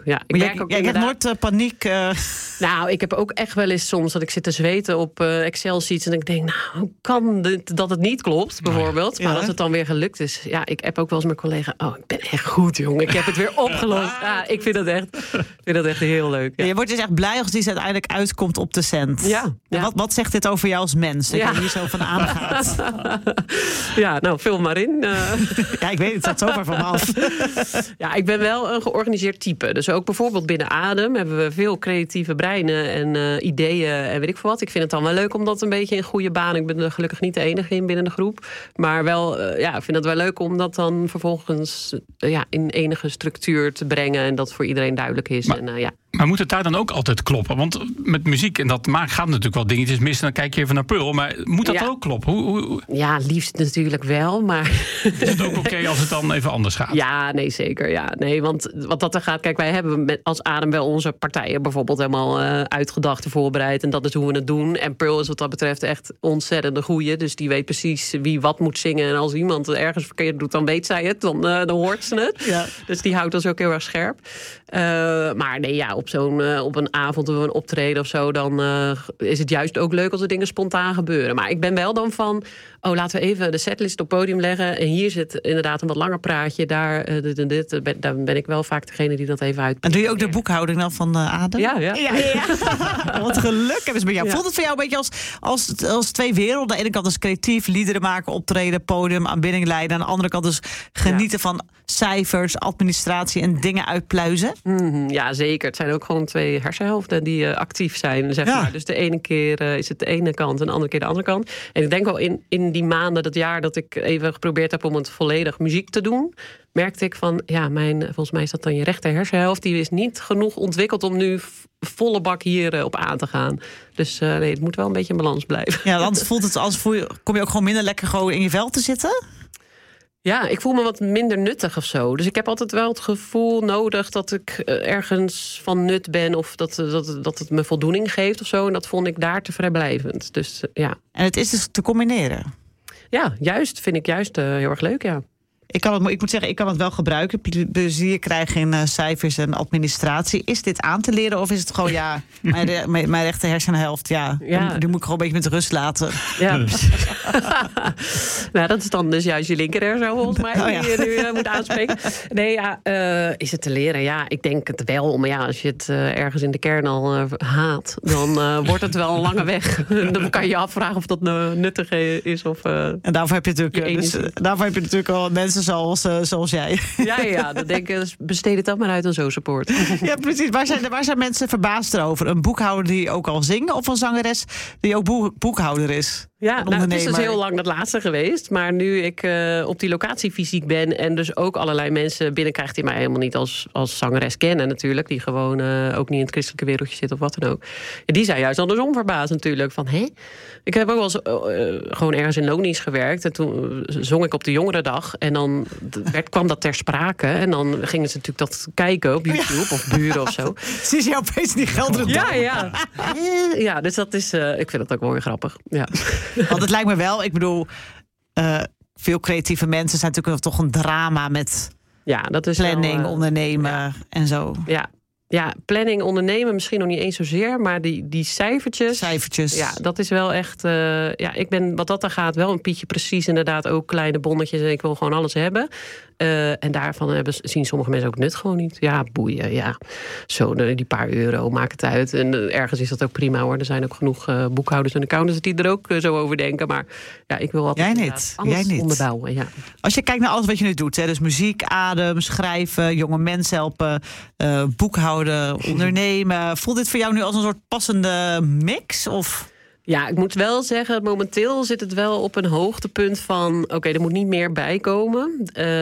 Ja, jij hebt nooit paniek? Nou, ik heb ook echt wel eens soms dat ik zit te zweten op Excel-sheets... en ik denk, hoe kan dat het niet klopt, bijvoorbeeld? Maar als het dan weer gelukt is... Ja, ik heb ook wel eens mijn collega... ik ben echt goed, jongen. Ik heb het weer opgelost. Ja, ik vind dat echt heel leuk. Ja. Je wordt dus echt blij als die uiteindelijk uitkomt op de cent. Ja. Wat zegt dit over jou als mens? Dat je hier zo van aangaat. Ja, nou, vul maar in. Ja, ik weet het, dat zomaar van me af. Ja, ik ben wel een georganiseerd type. Dus ook bijvoorbeeld binnen Adem hebben we veel creatieve breinen en ideeën en weet ik veel wat. Ik vind het dan wel leuk om dat een beetje in goede baan. Ik ben er gelukkig niet de enige in binnen de groep. Maar wel, ik vind het wel leuk om dat dan vervolgens in enige structuur te brengen en dat voor iedereen duidelijk is. Maar moet het daar dan ook altijd kloppen? Want met muziek, en dat gaat natuurlijk wel dingetjes mis... en dan kijk je even naar Pearl, maar moet dat ook kloppen? Hoe? Ja, liefst natuurlijk wel, maar... Is het ook oké als het dan even anders gaat? Ja, nee, zeker. Ja. Nee, want wat dat er gaat... Kijk, wij hebben als Adem wel onze partijen bijvoorbeeld helemaal uitgedacht en voorbereid. En dat is hoe we het doen. En Pearl is wat dat betreft echt ontzettend de goeie. Dus die weet precies wie wat moet zingen. En als iemand ergens verkeerd doet, dan weet zij het. Dan hoort ze het. Ja. Dus die houdt ons ook heel erg scherp. Maar nee, op een avond of een optreden of zo... dan is het juist ook leuk als er dingen spontaan gebeuren. Maar ik ben wel dan van... laten we even de setlist op podium leggen... en hier zit inderdaad een wat langer praatje. Daar ben ik wel vaak degene die dat even uit. En doe je ook de boekhouding dan van Adem? Ja. Wat geluk hebben ze met jou. Voelt het voor jou een beetje als twee werelden? Aan de ene kant is creatief, liederen maken, optreden, podium, aanbidding leiden. Aan de andere kant dus genieten van cijfers, administratie en dingen uitpluizen? Ja, zeker. Het zijn ook gewoon twee hersenhelften die actief zijn, zeg maar. Dus de ene keer is het de ene kant en de andere keer de andere kant. En ik denk wel in die maanden, dat jaar dat ik even geprobeerd heb om het volledig muziek te doen, merkte ik van, volgens mij is dat dan je rechter hersenhelft, die is niet genoeg ontwikkeld om nu volle bak hier op aan te gaan. Dus nee, het moet wel een beetje in balans blijven. Ja, anders kom je ook gewoon minder lekker gewoon in je vel te zitten? Ja, ik voel me wat minder nuttig of zo. Dus ik heb altijd wel het gevoel nodig dat ik ergens van nut ben, of dat het me voldoening geeft of zo. En dat vond ik daar te vrijblijvend. Dus ja. En het is dus te combineren? Ja, vind ik juist heel erg leuk, ja. Ik moet zeggen, ik kan het wel gebruiken. Plezier krijgen in cijfers en administratie. Is dit aan te leren of is het gewoon, mijn rechter hersenhelft, die moet ik gewoon een beetje met rust laten. Ja, nou, dat is dan dus juist je linker hersen, volgens mij, die je nu moet aanspreken. Nee, is het te leren? Ja, ik denk het wel. Maar als je het ergens in de kern al haat, dan wordt het wel een lange weg. Dan kan je je afvragen of dat nuttig is. En daarvoor heb je natuurlijk al mensen zoals jij. Ja, dan denk ik, besteed het dan maar uit aan Zo Support. Ja, precies. Waar zijn mensen verbaasd over? Een boekhouder die ook al zingt, of een zangeres die ook boekhouder is? Ja, het is dus heel lang dat laatste geweest. Maar nu ik op die locatie fysiek ben en dus ook allerlei mensen binnenkrijgt die mij helemaal niet als zangeres kennen natuurlijk. Die gewoon ook niet in het christelijke wereldje zitten of wat dan ook. Ja, die zijn juist andersom verbaasd natuurlijk. Van, Ik heb ook wel eens gewoon ergens in Lonisch gewerkt. En toen zong ik op de jongerendag. En dan kwam dat ter sprake. En dan gingen ze natuurlijk dat kijken op YouTube of Buren of zo. Zie je opeens die gelderen? Ja, dus dat is... ik vind dat ook wel weer grappig. Ja. Want het lijkt me wel, ik bedoel, veel creatieve mensen zijn natuurlijk toch een drama met dat is planning, ondernemen en zo. Ja, planning, ondernemen misschien nog niet eens zozeer, maar die cijfertjes. Ja, dat is wel echt... ik ben, wat dat er gaat, wel een pietje precies inderdaad. Ook kleine bonnetjes en ik wil gewoon alles hebben. En daarvan zien sommige mensen ook nut gewoon niet. Ja, boeien, ja. Zo, die paar euro, maakt het uit. En ergens is dat ook prima hoor. Er zijn ook genoeg boekhouders en accountants die er ook zo over denken. Maar ja, ik wil altijd alles onderbouwen. Ja. Als je kijkt naar alles wat je nu doet, dus muziek, Adem, schrijven, jonge mensen helpen, boekhouden, ondernemen. Voelt dit voor jou nu als een soort passende mix? Of... Ja, ik moet wel zeggen, momenteel zit het wel op een hoogtepunt van... oké, er moet niet meer bij komen.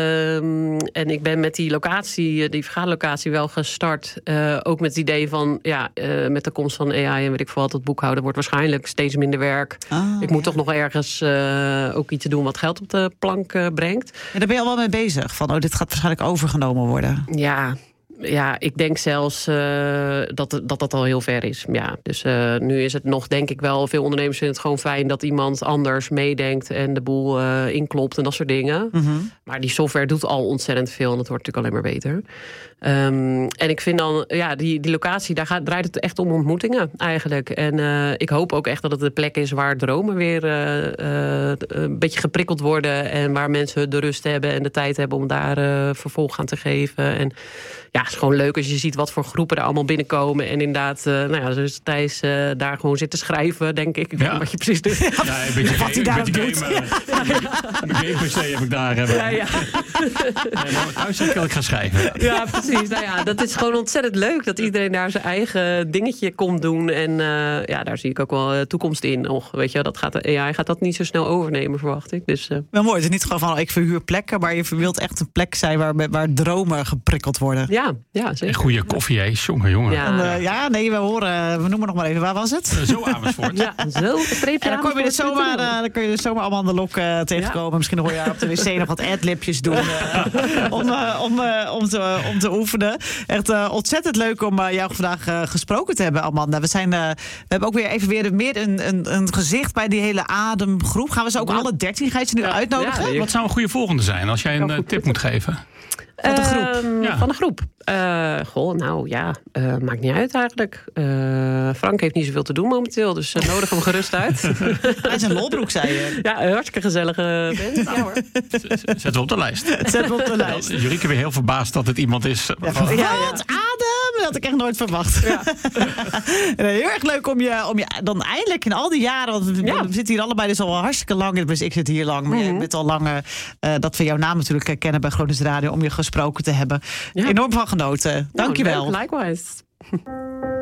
En ik ben met die locatie, die vergaderlocatie wel gestart. Ook met het idee van, met de komst van AI en weet ik veel wat... het boekhouden wordt waarschijnlijk steeds minder werk. Ik moet toch nog ergens ook iets doen wat geld op de plank brengt. Ja, daar ben je al wel mee bezig. Van, dit gaat waarschijnlijk overgenomen worden. Ja, ik denk zelfs dat al heel ver is. Ja, dus nu is het nog, denk ik wel, veel ondernemers vinden het gewoon fijn dat iemand anders meedenkt en de boel inklopt en dat soort dingen. Mm-hmm. Maar die software doet al ontzettend veel en het wordt natuurlijk alleen maar beter. En ik vind dan, die locatie, draait het echt om ontmoetingen eigenlijk. En ik hoop ook echt dat het de plek is waar dromen weer een beetje geprikkeld worden en waar mensen de rust hebben en de tijd hebben om daar vervolg aan te geven. En het is gewoon leuk als je ziet wat voor groepen er allemaal binnenkomen. En inderdaad, zoals Thijs daar gewoon zit te schrijven, denk ik. Wat je precies doet. Ja, een beetje wat hij daar doet. Een game-pc heb ik daar hebben. Ja. Thuis zeg ik dat ik ga schrijven. Ja, precies. Dat is gewoon ontzettend leuk. Dat iedereen daar zijn eigen dingetje komt doen. En daar zie ik ook wel toekomst in nog. Weet je, AI gaat dat niet zo snel overnemen, verwacht ik. Dus, wel mooi. Het is niet gewoon van ik verhuur plekken. Maar je wilt echt een plek zijn waar dromen geprikkeld worden. Ja, zeker. En goede koffie, hè? Jongen. Ja. We noemen nog maar even. Waar was het? Zo Amersfoort. Ja, zo. En dan kun je er zomaar allemaal aan de lok tegenkomen. Ja. Misschien hoor je op de wc nog wat adlibjes doen. Om te oefenen. Echt ontzettend leuk om jou vandaag gesproken te hebben, Amanda. We hebben ook weer meer een gezicht bij die hele ademgroep. Gaan we ze ook alle 13 ga je ze nu uitnodigen? Wat zou een goede volgende zijn als jij een tip moet geven? Van de groep. Van de groep. Maakt niet uit eigenlijk. Frank heeft niet zoveel te doen momenteel, dus nodig hem gerust uit. Hij is een lolbroek, zei je. Ja, een hartstikke gezellige vent. Ja, hoor. Zetten we op de lijst. Jurike weer heel verbaasd dat het iemand is. Adem! Dat had ik echt nooit verwacht. Ja. Heel erg leuk om je dan eindelijk in al die jaren, want we zitten hier allebei dus al hartstikke lang. Dus ik zit hier lang, maar je bent al lang dat we jouw naam natuurlijk kennen bij Gronings Radio, om je gesproken te hebben. Ja. Enorm van genoten. Dank je wel. Likewise.